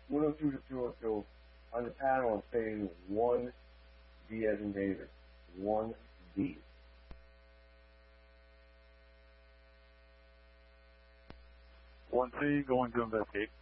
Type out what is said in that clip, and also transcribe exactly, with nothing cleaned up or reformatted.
one oh two to two oh two. On the panel, I'm saying one D as in David. one D. one C, going to investigate.